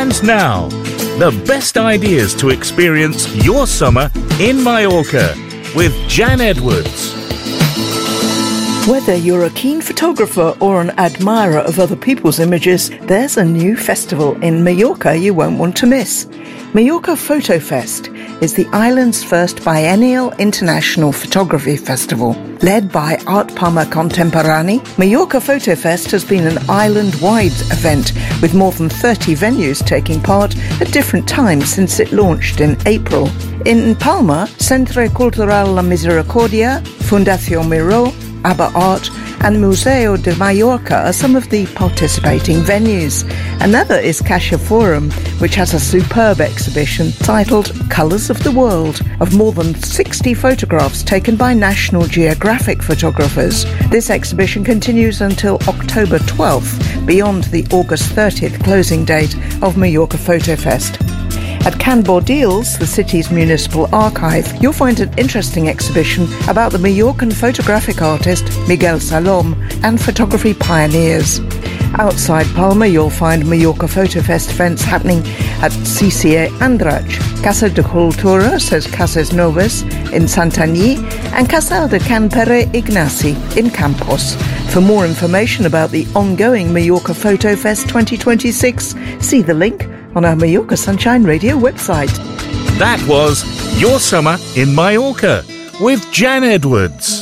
And now, the best ideas to experience your summer in Mallorca with Jan Edwards. Whether you're a keen photographer or an admirer of other people's images, there's a new festival in Mallorca you won't want to miss. Mallorca Photo Fest is the island's first biennial international photography festival. Led by Art Palma Contemporani, Mallorca Photo Fest has been an island-wide event with more than 30 venues taking part at different times since it launched in April. In Palma, Centre Cultural La Misericordia, Fundación Miró, ABBA Art and Museo de Mallorca are some of the participating venues. Another is Caixa Forum, which has a superb exhibition titled Colours of the World of more than 60 photographs taken by National Geographic photographers. This exhibition continues until October 12th, beyond the August 30th closing date of Mallorca Photo Fest. At Can Bordils, the city's municipal archive, you'll find an interesting exhibition about the Mallorcan photographic artist Miguel Salom and photography pioneers. Outside Palma, you'll find Mallorca Photo Fest events happening at CCA Andratx, Casa de Cultura, says Casas Novas in Santanyí, and Casal de Can Pere Ignasi in Campos. For more information about the ongoing Mallorca Photo Fest 2026, see the link on our Mallorca Sunshine Radio website. That was Your Summer in Mallorca with Jan Edwards.